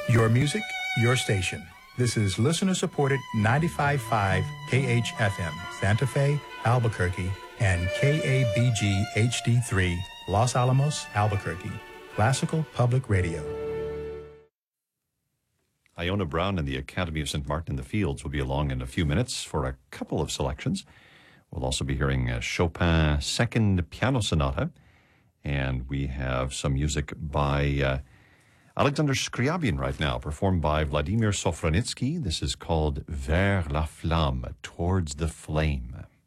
Your music, your station. This is listener-supported 95.5 KHFM, Santa Fe, Albuquerque, and KABG HD3, Los Alamos, Albuquerque. Classical Public Radio. Iona Brown and the Academy of St. Martin in the Fields will be along in a few minutes for a couple of selections. We'll also be hearing Chopin's Second Piano Sonata, and we have some music by Alexander Scriabin right now, performed by Vladimir Sofronitsky. This is called Vers la Flamme, Towards the Flame.